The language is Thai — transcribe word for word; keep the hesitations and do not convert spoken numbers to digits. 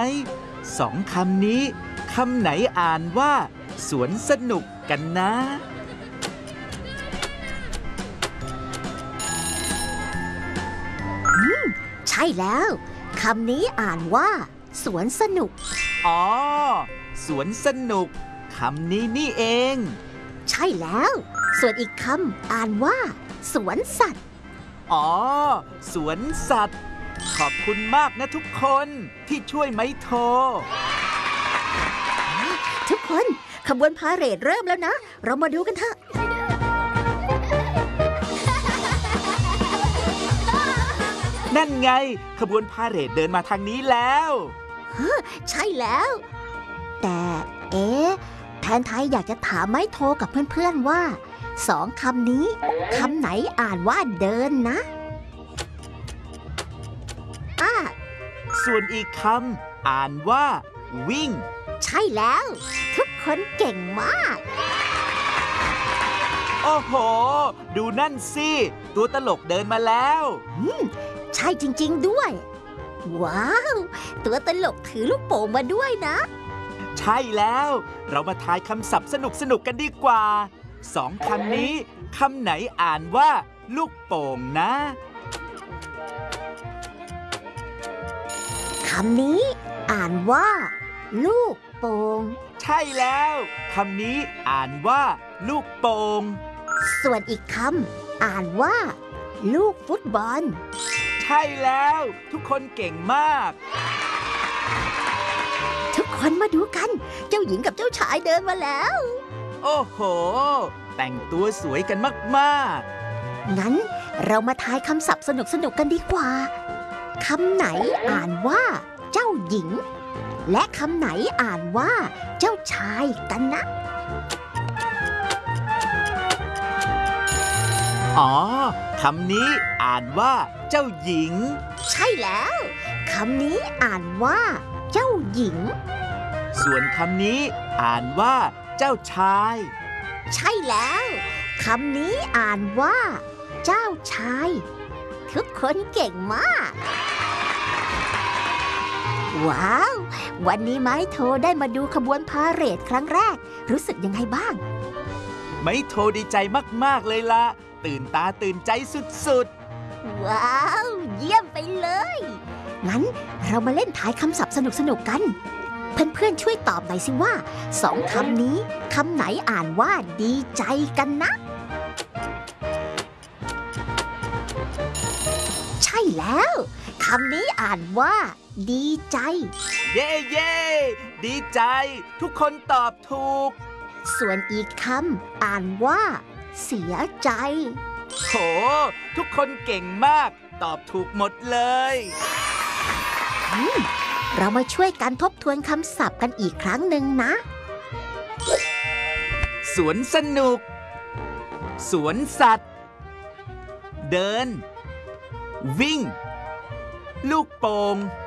สองคำนี้คำไหนอ่านว่าสวนสนุกกันนะอืมใช่แล้วคำนี้อ่านว่าสวนสนุกอ๋อสวนสนุกคำนี้นี่เองใช่แล้วส่วนอีกคำอ่านว่าสวนสัตว์อ๋อสวนสัตว์ขอบคุณมากนะทุกคนที่ช่วยไม้โททุกคนขบวนพาเหรดเริ่มแล้วนะเรามาดูกันเถอะนั่นไงขบวนพาเหรดเดินมาทางนี้แล้วใช่แล้วแต่เอ๊ะแทนไทยอยากจะถามไม้โทกับเพื่อนๆว่าสองคำนี้คำไหนอ่านว่าเดินนะอ่าส่วนอีกคำอ่านว่าวิ่งใช่แล้วทุกคนเก่งมากโอ้โหดูนั่นสิตัวตลกเดินมาแล้วอืมใช่จริงๆด้วยว้าวตัวตลกถือลูกโป่งมาด้วยนะใช่แล้วเรามาทายคำศัพท์สนุกๆกันดีกว่าสองคำนี้คำไหนอ่านว่าลูกโป่งนะคำนี้อ่านว่าลูกโป่งใช่แล้วคำนี้อ่านว่าลูกโป่งส่วนอีกคำอ่านว่าลูกฟุตบอลใช่แล้วทุกคนเก่งมากทุกคนมาดูกันเจ้าหญิงกับเจ้าชายเดินมาแล้วโอ้โหแต่งตัวสวยกันมากๆงั้นเรามาทายคำศัพท์สนุกๆกันดีกว่าคำไหนอ่านว่าเจ้าหญิงและคำไหนอ่านว่าเจ้าชายกันนะอ๋อคำนี้อ่านว่าเจ้าหญิงใช่แล้วคำนี้อ่านว่าเจ้าหญิงส่วนคำนี้อ่านว่าเจ้าชายใช่แล้วคำนี้อ่านว่าเจ้าชายทุกคนเก่งมากว้าววันนี้ไม้โทได้มาดูขบวนพาเหรดครั้งแรกรู้สึกยังไงบ้างไม้โทดีใจมากๆเลยล่ะตื่นตาตื่นใจสุดๆว้าวเยี่ยมไปเลยงั้นเรามาเล่นทายคำศัพท์สนุกๆกันเพื่อนๆช่วยตอบหน่อยสิว่าสองคำนี้คำไหนอ่านว่าดีใจกันนะใช่แล้วคำนี้อ่านว่าดีใจเย่เย่ดีใจทุกคนตอบถูกส่วนอีกคำอ่านว่าเสียใจโหทุกคนเก่งมากตอบถูกหมดเลยเรามาช่วยกันทบทวนคำศัพท์กันอีกครั้งหนึ่งนะสวนสนุกสวนสัตว์เดินวิ่งลูกโป่ง